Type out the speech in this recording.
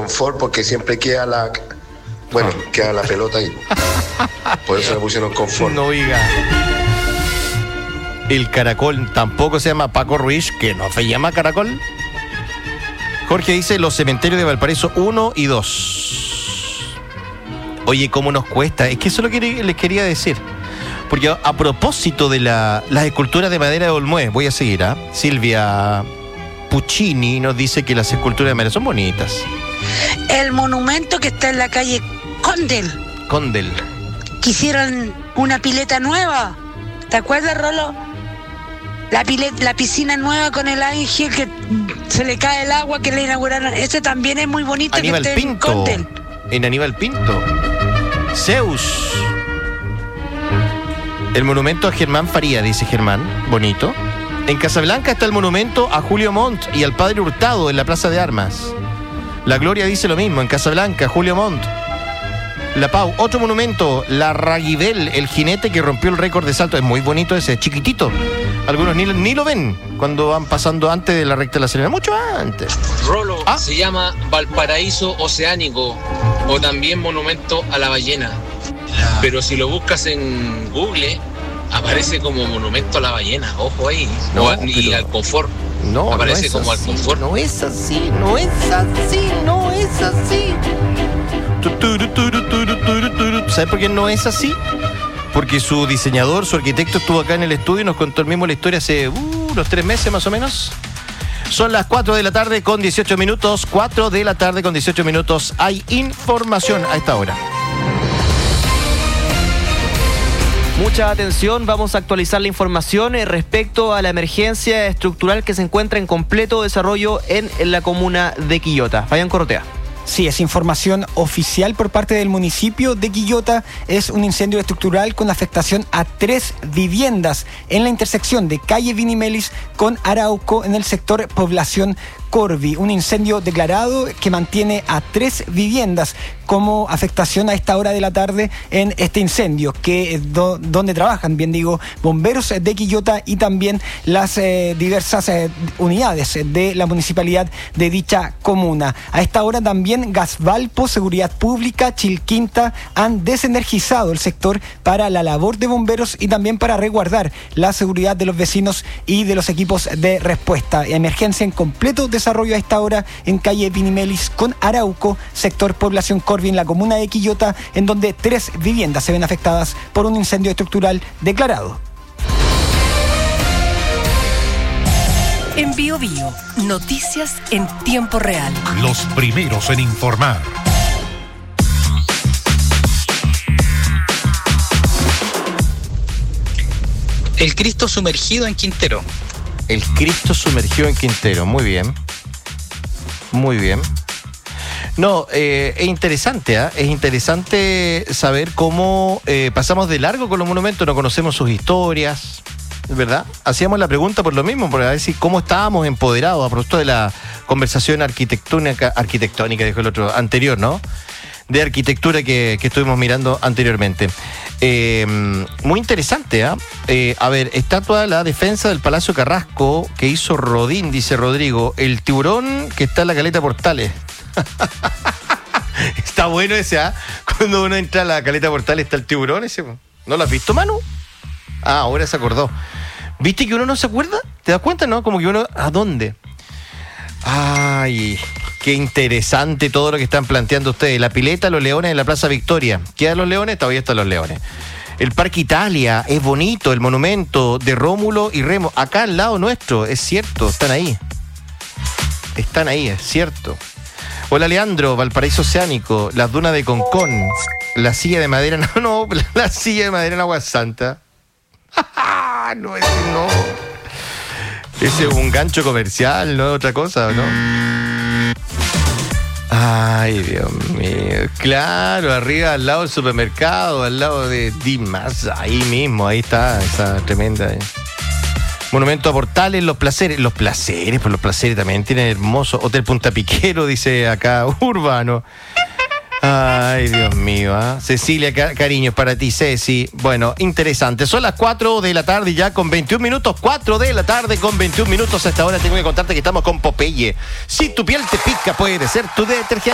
confort porque siempre queda la pelota ahí. Por eso le pusieron confort. No, oiga. El caracol tampoco se llama Paco Ruiz, que no se llama caracol. Jorge dice los cementerios de Valparaíso 1 y 2. Oye, ¿cómo nos cuesta? Es que eso es lo que les quería decir. Porque a propósito de las esculturas de madera de Olmué, voy a seguir, ¿ah? Silvia Puccini nos dice que las esculturas de madera son bonitas. El monumento que está en la calle Condel. Quisieron una pileta nueva. ¿Te acuerdas, Rolo? La piscina nueva con el ángel que se le cae el agua que le inauguraron. Ese también es muy bonito. Aníbal que esté Pinto. En Condel. En Aníbal Pinto. Zeus. El monumento a Germán Faría, dice Germán. Bonito. En Casablanca está el monumento a Julio Montt y al padre Hurtado en la Plaza de Armas. La Gloria dice lo mismo. En Casablanca, Julio Montt. La Pau, otro monumento, la Raguibel, el jinete que rompió el récord de salto. Es muy bonito ese, chiquitito. Algunos ni lo ven cuando van pasando antes de la recta de la Serena, mucho antes. Rolo, se llama Valparaíso Oceánico o también Monumento a la Ballena. Pero si lo buscas en Google, aparece como Monumento a la Ballena. Ojo ahí. Y al confort. No, aparece no como así, al confort. No es así. ¿Sabes por qué no es así? Porque su diseñador, su arquitecto estuvo acá en el estudio y nos contó el mismo la historia hace unos 3 meses más o menos. Son las 4 de la tarde con 18 minutos. 4 de la tarde con 18 minutos. Hay información a esta hora. Mucha atención, vamos a actualizar la información respecto a la emergencia estructural que se encuentra en completo desarrollo en la comuna de Quillota. Fabián Corrotea. Sí, es información oficial por parte del municipio de Quillota. Es un incendio estructural con afectación a 3 viviendas en la intersección de calle Vinimelis con Arauco en el sector Población Corvi. Un incendio declarado que mantiene a 3 viviendas como afectación a esta hora de la tarde en este incendio, que donde trabajan, bien digo, bomberos de Quillota y también las diversas unidades de la municipalidad de dicha comuna. A esta hora también Gasvalpo, Seguridad Pública, Chilquinta han desenergizado el sector para la labor de bomberos y también para resguardar la seguridad de los vecinos y de los equipos de respuesta. Emergencia en completo desarrollo a esta hora en calle Vinimelis con Arauco, sector Población Corvi en la comuna de Quillota, en donde 3 viviendas se ven afectadas por un incendio estructural declarado. En Bio Bio, noticias en tiempo real. Los primeros en informar. El Cristo sumergido en Quintero. El Cristo sumergido en Quintero, muy bien. Muy bien. No, es interesante, ¿eh? Es interesante saber cómo pasamos de largo con los monumentos, no conocemos sus historias, ¿verdad? Hacíamos la pregunta por lo mismo, por ver si cómo estábamos empoderados a propósito de la conversación arquitectónica, dijo el otro, anterior, ¿no? De arquitectura que estuvimos mirando anteriormente. Muy interesante, ¿eh? A ver, estatua de la defensa del Palacio Carrasco que hizo Rodín, dice Rodrigo. El tiburón que está en la Caleta Portales. Está bueno ese, ¿ah? Cuando uno entra a la Caleta Portales está el tiburón ese. ¿No lo has visto, Manu? Ah, ahora se acordó. ¿Viste que uno no se acuerda? ¿Te das cuenta, no? Como que uno... ¿A dónde? Ay, qué interesante todo lo que están planteando ustedes. La pileta, los leones en la Plaza Victoria. ¿Quedan los leones? Todavía están los leones. El Parque Italia, es bonito. El monumento de Rómulo y Remo. Acá al lado nuestro, es cierto, están ahí. Están ahí, es cierto. Hola, Leandro, Valparaíso Oceánico, las dunas de Concón, la silla de madera, la silla de madera en Agua Santa. No, ese no. Ese es un gancho comercial, no es otra cosa, ¿no? Ay, Dios mío. Claro, arriba, al lado del supermercado, al lado de Dimas, ahí mismo, ahí está, esa tremenda. Monumento a Portales, los placeres también tienen hermoso. Hotel Punta Piquero, dice acá Urbano. Ay, Dios mío, ¿eh? Cecilia, cariño, es para ti, Ceci. Bueno, interesante. Son las 4 de la tarde ya con 21 minutos. 4 de la tarde con 21 minutos. A esta hora tengo que contarte que estamos con Popeye. Si tu piel te pica, puede ser tu detergente.